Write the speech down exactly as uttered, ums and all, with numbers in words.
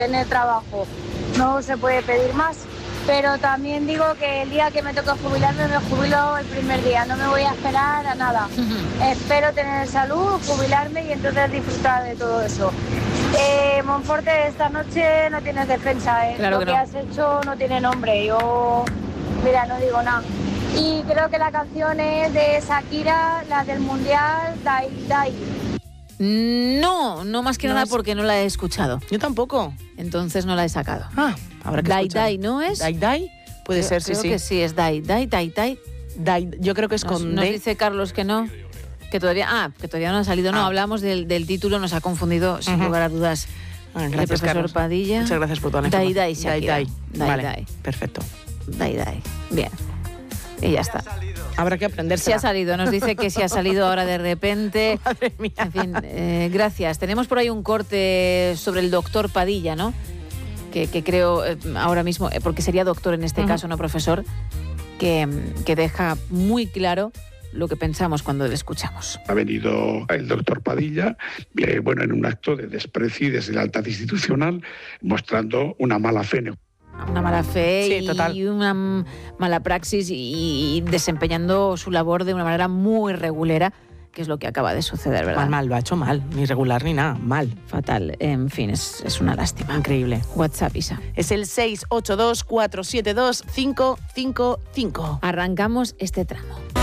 tener trabajo. No se puede pedir más. Pero también digo que el día que me toque jubilarme, me jubilo el primer día. No me voy a esperar a nada. Uh-huh. Espero tener salud, jubilarme y entonces disfrutar de todo eso. Eh, Monforte, esta noche no tienes defensa, ¿eh? Claro Lo que, que no. has hecho no tiene nombre. Yo, mira, no digo nada. Y creo que la canción es de Shakira, la del Mundial, Dai Dai. No, no más que no nada es... porque no la he escuchado. Yo tampoco. Entonces no la he sacado. Ah, habrá que Dai escuchar. Dai, ¿no es? Dai Dai, puede creo, ser, sí, creo sí. Creo que sí, es Dai Dai, Dai Dai. Dai, yo creo que es nos, con Nos D. dice Carlos que no, que todavía, ah, que todavía no ha salido. No, ah. hablamos del, del título, nos ha confundido, sin uh-huh. lugar a dudas. Ah, gracias, el profesor Carlos. Padilla. Muchas gracias por toda la Dai información. Dai, Shakira. Dai Dai. Dai, vale, Dai. Perfecto. Dai Dai. Bien. Y ya está. Habrá que aprenderse. Sí ha salido, nos dice que sí ha salido ahora de repente. Madre mía. En fin, eh, gracias. Tenemos por ahí un corte sobre el doctor Padilla, ¿no? Que, que creo eh, ahora mismo, eh, porque sería doctor en este uh-huh. caso, no profesor, que, que deja muy claro lo que pensamos cuando le escuchamos. Ha venido el doctor Padilla, eh, bueno, en un acto de desprecio y deslealtad institucional, mostrando una mala fe. Una mala fe sí, y total. una mala praxis y, y desempeñando su labor de una manera muy regulera, que es lo que acaba de suceder, ¿verdad? Mal, mal, lo ha hecho mal, ni regular ni nada, mal. Fatal, en fin, es, es una lástima. Increíble. WhatsApp, Isa. Es el seis ocho dos, cuatro siete dos, cinco cinco cinco. Arrancamos este tramo.